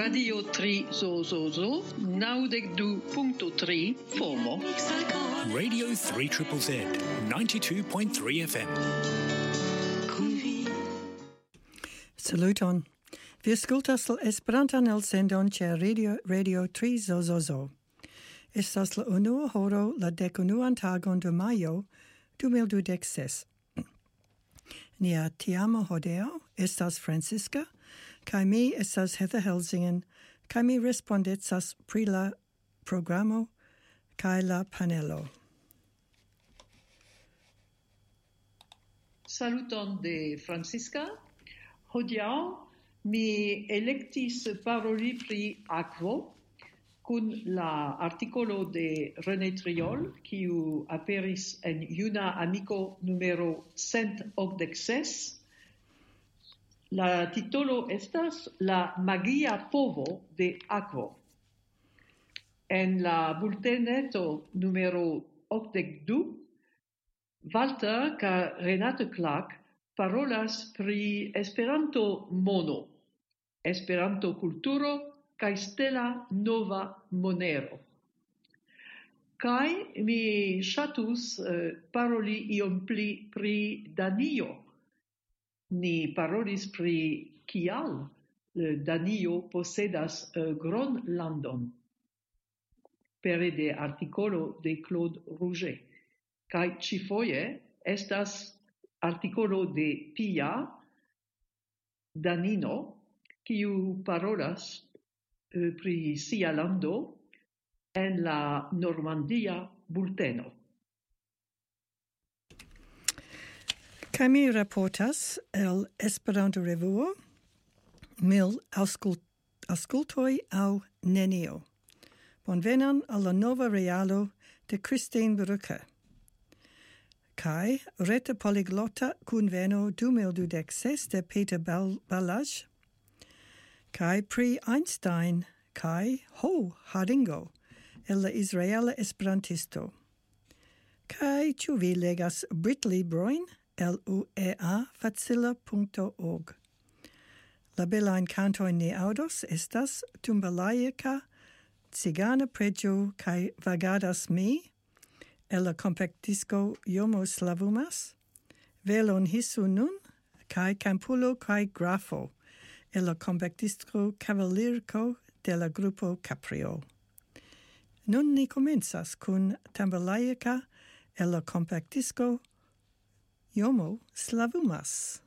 Radio 3 Zozozo, 92.3 FOMO. Radio 3ZZZ, 92.3 FM. Saluton. Vi ascoltas la Esperantan elsendon ĉe Radio 3 Zozozo. Estas la unua horo la 11 tagon de majo 2016. Nia tiamo hodiaŭ estas Francisca, kaj mi estas Heather Helsingen, kaj mi respondecas pri la programo kaj la panelo. Saluton de Francisca. Hodiaŭ mi elektis paroli pri akvo kun la artikolo de René Triol, kiu aperis en Juna Amiko numero 186. La titolo estas La magia povo de akvo. En la bulteneto numero 82, Walter kaj Renate Clark parolas pri Esperanto mono, Esperanto kulturo kaj stela nova monero. Kaj mi ŝatus paroli iom pli pri Danio. Ni parolis pri kial Danio posedas Gronlandon pere de artikolo de Claude Rouget. Kaj ĉifoje estas artikolo de Pia Danino, kiu parolas pri sia lando en la Normandia bulteno. Kaj mi raportas el Esperanto revuo, mil aŭskultoj aŭ nenio. Bonvenon al la nova realo de Christine Brucker. Kaj reta poliglota kunveno 2016 de Peter Balázs, kaj pri Einstein kaj Haringo el la Israela Esperantisto. Kaj ĉu vi legas Britlibrojn el ueafacila.org. La belajn kantojn ni aŭdos estas Tumbalaika, Cigana preĝo kaj Vagadas mi, el la kompaktdisko Jomo Slavumas, Velon hisu nun, kaj Campulo kaj Grafo, el la kompaktdisko Cavalirko de la grupo Caprio. Nun ni komencas kun Tumbalaika el la kompaktdisko Jomo Slavumas.